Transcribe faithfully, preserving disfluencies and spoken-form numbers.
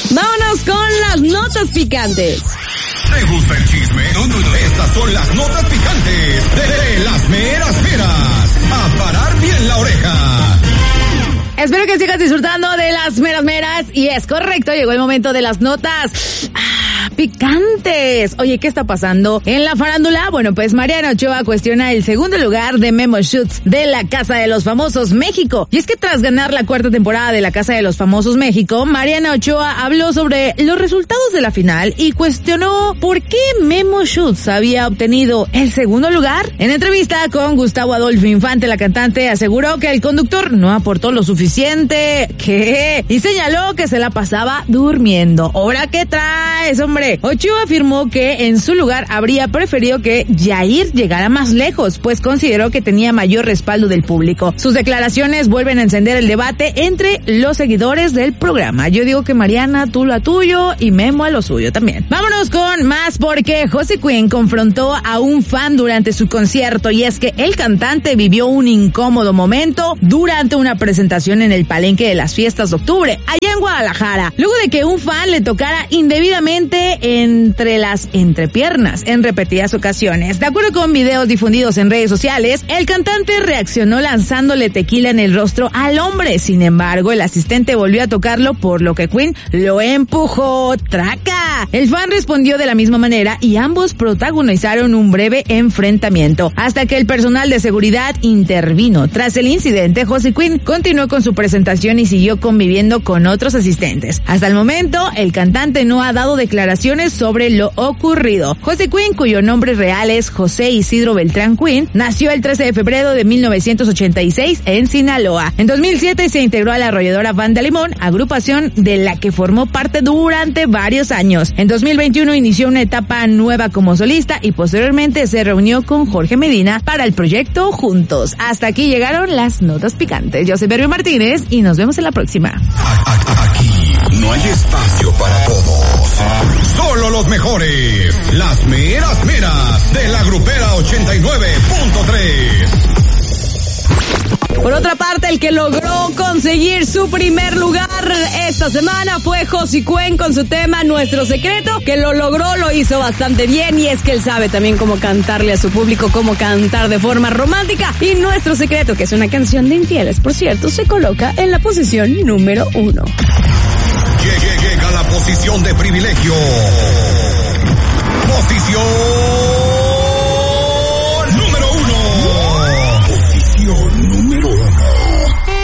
Vámonos con las notas picantes. ¿Te gusta el chisme? No, no, no. Estas son las notas picantes de, de las meras meras. A parar bien la oreja. Espero que sigas disfrutando de las meras meras. Y es correcto, llegó el momento de las notas ah, picantes. Oye, ¿qué está pasando en la farándula? Bueno, pues Mariana Ochoa cuestiona el segundo lugar de Memo Shoots de La Casa de los Famosos México. Y es que tras ganar la cuarta temporada de La Casa de los Famosos México, Mariana Ochoa habló sobre los resultados de la final y cuestionó por qué Memo Shoots había obtenido el segundo lugar. En entrevista con Gustavo Adolfo Infante, la cantante aseguró que el conductor no aportó lo suficiente. ¿Qué? Y señaló que se la pasaba durmiendo. ¿Ahora qué traes, hombre? Ochoa afirmó que en su lugar habría preferido que Yair llegara más lejos, pues consideró que tenía mayor respaldo del público. Sus declaraciones vuelven a encender el debate entre los seguidores del programa. Yo digo que Mariana, tú lo tuyo y Memo a lo suyo también. Vámonos con más porque José Quinn confrontó a un fan durante su concierto, y es que el cantante vivió un incómodo momento durante una presentación en el Palenque de las Fiestas de Octubre, allá en Guadalajara, luego de que un fan le tocara indebidamente entre las entrepiernas en repetidas ocasiones. De acuerdo con videos difundidos en redes sociales, el cantante reaccionó lanzándole tequila en el rostro al hombre. Sin embargo, el asistente volvió a tocarlo, por lo que Quinn lo empujó. ¡Traca! El fan respondió de la misma manera y ambos protagonizaron un breve enfrentamiento, hasta que el personal de seguridad intervino. Tras el incidente, José Quinn continuó con su presentación y siguió conviviendo con otros asistentes. Hasta el momento, el cantante no ha dado declaraciones sobre lo ocurrido. José Quinn, cuyo nombre real es José Isidro Beltrán Quinn, nació el trece de febrero de mil novecientos ochenta y seis en Sinaloa. En dos mil siete se integró a la arrolladora Banda Limón, agrupación de la que formó parte durante varios años. En dos mil veintiuno inició una etapa nueva como solista y posteriormente se reunió con Jorge Medina para el proyecto Juntos. Hasta aquí llegaron las notas picantes. Yo soy Berry Martínez y nos vemos en la próxima. Aquí no hay espacio para todos. Solo los mejores. Las meras meras de la Grupera ochenta y nueve punto tres. Por otra parte, el que logró conseguir su primer lugar esta semana fue José Quinn con su tema Nuestro Secreto, que lo logró, lo hizo bastante bien, y es que él sabe también cómo cantarle a su público, cómo cantar de forma romántica. Y Nuestro Secreto, que es una canción de infieles, por cierto, se coloca en la posición número uno. Llega a la posición de privilegio. Posición